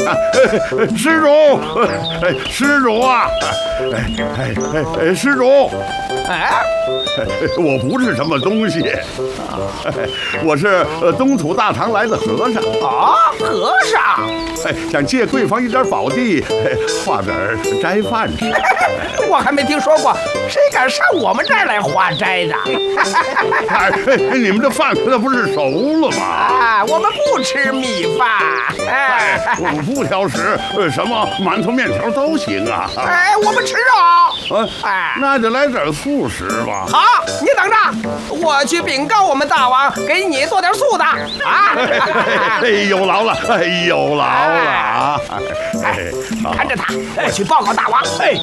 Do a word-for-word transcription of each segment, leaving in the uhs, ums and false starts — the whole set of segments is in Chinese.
施主，施主啊，哎哎哎，施主， 哎， 我不是什么东西，我是东土大唐来的和尚。 啊，和尚， 哎，想借贵坊一点宝地，化点斋饭吃。 我还没听说过谁敢上我们这儿来化斋的。 哎，你们这饭那不是熟了吗？ 啊，我们不吃米饭。哎， 我不挑食，什么馒头、面条都行啊。 哎，我们吃肉。 啊， 哎， 那就来点素食吧。 好，你等着，我去禀告我们大王，给你做点素的啊。 哎，有劳了，哎，有劳了啊！ 哎，看着他，我去报告大王。哎，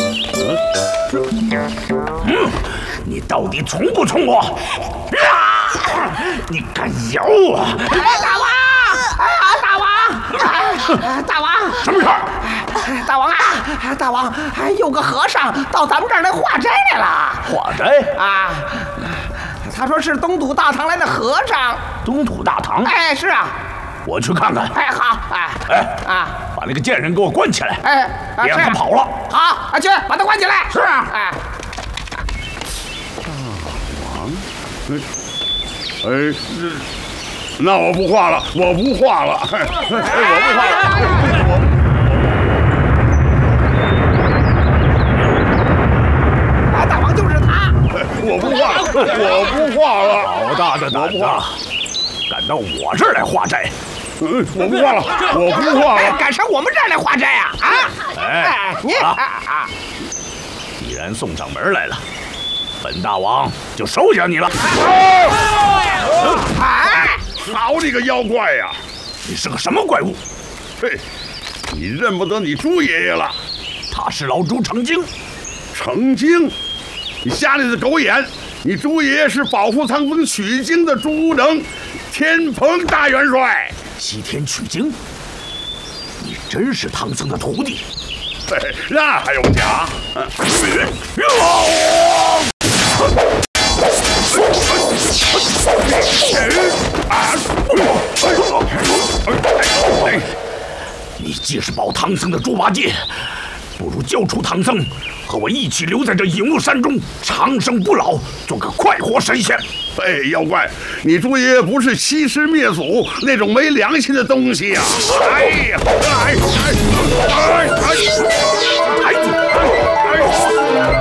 嗯，你到底从不从我？啊！你敢咬我？ 哎，大王！哎呀，大王！哎，大王！ 什么事儿？ 大王啊，大王，有个和尚到咱们这儿来化斋来了。 化斋啊？他说是东土大唐来的和尚。 东土大唐？ 哎，是啊。 我去看看。 哎，好。哎哎啊，把那个贱人给我关起来。 哎， 别让他跑了。 好，啊，去把他关起来。 是啊。 哎。 大王，哎，那我不画了，我不画了，哎，我不画了。 啊，大王就是他。 我不画了，我不画了。 好大的胆子，敢到我这儿来化斋！ 嗯，我不画了，我不画了。 敢上我们这儿来化斋啊？啊！ 哎， 你啊啊！既然送上门来了，本大王就收下你了。 哎， 好你个妖怪呀！ 你是个什么怪物？ 嘿，你认不得你朱爷爷了？ 他是老朱成精。 成精？你瞎了你的狗眼！你朱爷爷是保护苍风取经的朱能，天蓬大元帅。 西天取经？你真是唐僧的徒弟？ 嘿，那还用讲？ 你既是保唐僧的猪八戒，不如交出唐僧，和我一起留在这隐雾山中，长生不老，做个快活神仙。 哎，妖怪，你朱爷爷不是欺师灭祖那种没良心的东西呀！哎呀，哎哎哎哎哎！